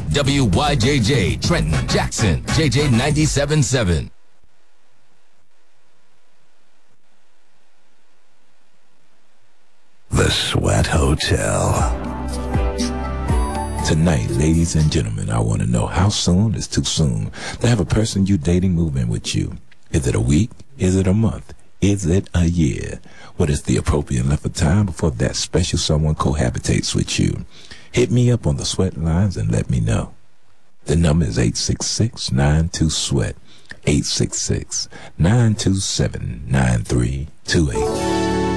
WYJJ, Trenton, Jackson, JJ 97.7. The Sweat Hotel. Tonight, ladies and gentlemen, I want to know, how soon is too soon to have a person you dating move in with you? Is it a week? Is it a month? Is it a year? What is the appropriate length of time before that special someone cohabitates with you? Hit me up on the Sweat lines and let me know. The number is 866-92-SWEAT, 866-927-9328.